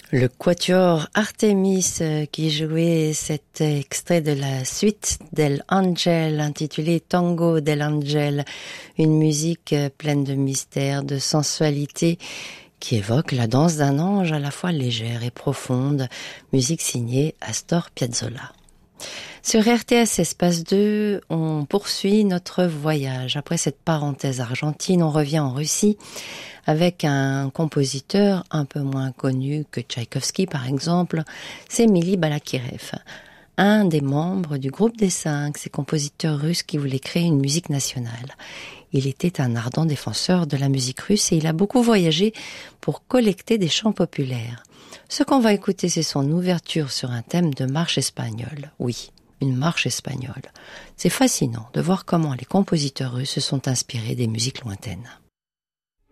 Le quatuor Artemis qui jouait cet extrait de la suite del Angel intitulé Tango del Angel, une musique pleine de mystère, de sensualité qui évoque la danse d'un ange à la fois légère et profonde, musique signée Astor Piazzolla. Sur RTS Espace 2, on poursuit notre voyage. Après cette parenthèse argentine, on revient en Russie avec un compositeur un peu moins connu que Tchaïkovski par exemple, c'est Mili Balakirev, un des membres du groupe des 5, ces compositeurs russes qui voulaient créer une musique nationale. Il était un ardent défenseur de la musique russe et il a beaucoup voyagé pour collecter des chants populaires. Ce qu'on va écouter, c'est son ouverture sur un thème de marche espagnole. Oui, une marche espagnole. C'est fascinant de voir comment les compositeurs russes se sont inspirés des musiques lointaines.